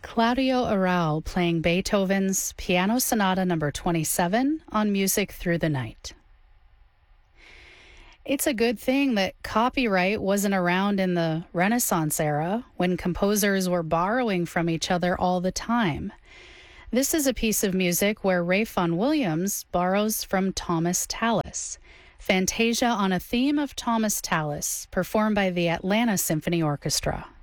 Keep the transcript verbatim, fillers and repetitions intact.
Claudio Arrau playing Beethoven's Piano Sonata number twenty-seven on Music Through the Night. It's a good thing that copyright wasn't around in the Renaissance era when composers were borrowing from each other all the time. This is a piece of music where Ralph Vaughan Williams borrows from Thomas Tallis. Fantasia on a theme of Thomas Tallis, performed by the Atlanta Symphony Orchestra.